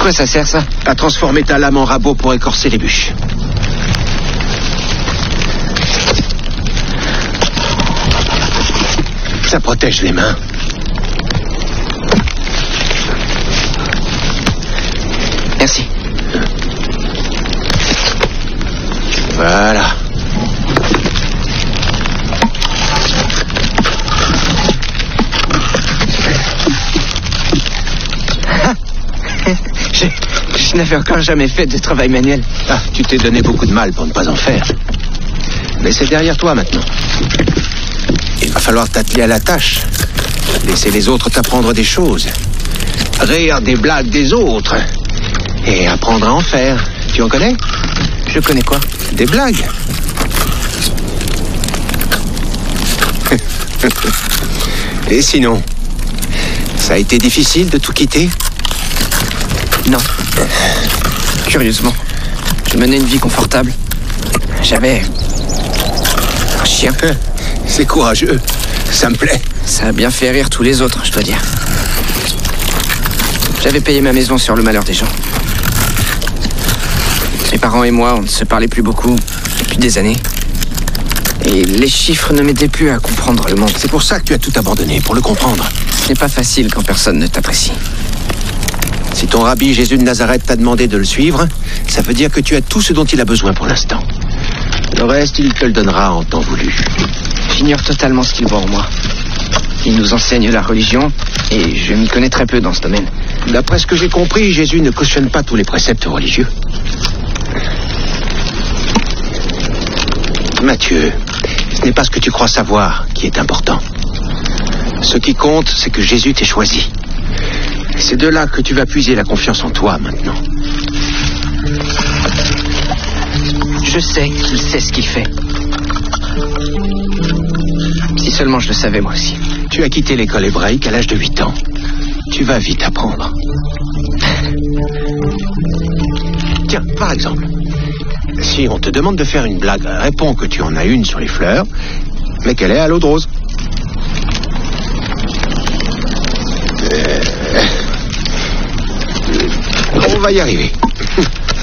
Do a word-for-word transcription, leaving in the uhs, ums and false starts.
quoi ça sert, ça? À transformer ta lame en rabot pour écorcer les bûches. Ça protège les mains. Merci. Voilà. je, je n'avais encore jamais fait de travail manuel. Ah, tu t'es donné beaucoup de mal pour ne pas en faire. Mais c'est derrière toi maintenant. Il va falloir t'atteler à la tâche. Laisser les autres t'apprendre des choses. Rire des blagues des autres. Et apprendre à en faire. Tu en connais? Je connais quoi? Des blagues. Et sinon, ça a été difficile de tout quitter? Non. Curieusement, je menais une vie confortable. J'avais un chien. C'est courageux. Ça me plaît. Ça a bien fait rire tous les autres, je dois dire. J'avais payé ma maison sur le malheur des gens. Mes parents et moi, on ne se parlait plus beaucoup depuis des années. Et les chiffres ne m'aidaient plus à comprendre le monde. C'est pour ça que tu as tout abandonné, pour le comprendre. Ce n'est pas facile quand personne ne t'apprécie. Si ton rabbi Jésus de Nazareth t'a demandé de le suivre, ça veut dire que tu as tout ce dont il a besoin pour l'instant. Le reste, il te le donnera en temps voulu. J'ignore totalement ce qu'il voit en moi. Il nous enseigne la religion, et je m'y connais très peu dans ce domaine. D'après ce que j'ai compris, Jésus ne cautionne pas tous les préceptes religieux. Matthieu, ce n'est pas ce que tu crois savoir qui est important. Ce qui compte, c'est que Jésus t'ait choisi. C'est de là que tu vas puiser la confiance en toi maintenant. Je sais qu'il sait ce qu'il fait. Si seulement je le savais moi aussi. Tu as quitté l'école hébraïque à l'âge de huit ans. Tu vas vite apprendre. Tiens, par exemple, si on te demande de faire une blague, réponds que tu en as une sur les fleurs, mais qu'elle est à l'eau de rose. Euh... On va y arriver.